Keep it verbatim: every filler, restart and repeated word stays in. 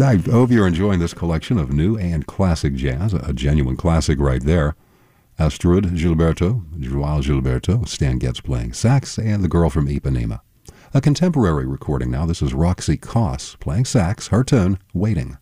I hope you're enjoying this collection of new and classic jazz, a genuine classic right there. Astrud Gilberto, Joao Gilberto, Stan Getz playing sax, and the girl from Ipanema. A contemporary recording now. This is Roxy Koss playing sax, her tune, Waiting.